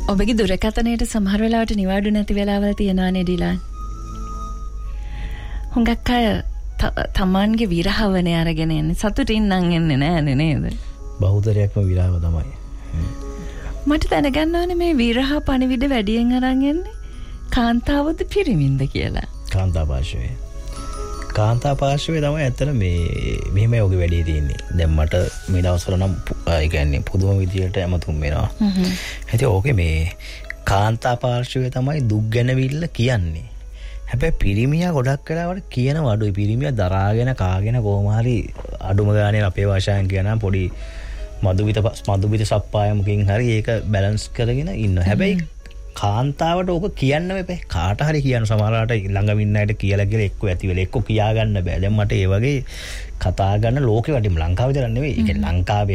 ඔබගේ දුරකථනයට සමහර වෙලාවට නිවාඩු නැති වෙලාවල් තියෙනවා නේද ඩිලාන්? හුඟක් අය තමන්ගේ විරහවනේ අරගෙන එන්නේ. සතුටින් නම් එන්නේ නෑනේ නේද? බහුතරයක්ම විරහව තමයි. මට දැනගන්න ඕනේ මේ විරහ පණිවිඩ වැඩියෙන් අරන් එන්නේ කාන්තාවද පිරිමින්ද කියලා. කාන්තා පාර්ශවයේ තමයි ඇත්තට මේ මෙහෙමයි ඔගේ වැඩේ තියෙන්නේ. දැන් මට මේ දවස්වල නම් ඒ කියන්නේ පුදුම විදියට ඇමතුම් වෙනවා. ඉතින් ඕකේ මේ කාන්තා පාර්ශවයේ තමයි දුක් ගැනවිල්ල කියන්නේ. හැබැයි පිරිමියා ගොඩක් වෙලාවට කියන වඩුයි පිරිමියා දරාගෙන කාගෙන කොහොම හරි අඩුම ගානේ අපේ භාෂාවෙන් කියනවා පොඩි මදුබිත සප්පායමකින් හරි ඒක බැලන්ස් කරගෙන ඉන්න. හැබැයි කාන්තාවට ඕක කියන්න බෑ. කාට හරි කියන්න සමහරවිට ළඟම ඉන්න අයට කියලා එක්ක ඇති වෙලා එක්ක කියා ගන්න බෑ. දැන් මට ඒ වගේ කතා ගන්න ලෝකෙ වටිම ලංකාවේ විතර නෙවෙයි. ඒක ලංකාවේ